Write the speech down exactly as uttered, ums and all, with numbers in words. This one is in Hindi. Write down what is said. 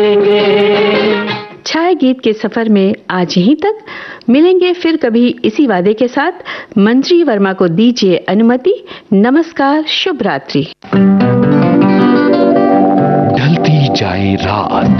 छाया गीत के सफर में आज यहीं तक। मिलेंगे फिर कभी इसी वादे के साथ। मंजरी वर्मा को दीजिए अनुमति। नमस्कार, शुभ रात्रि। ढलती जाए रात,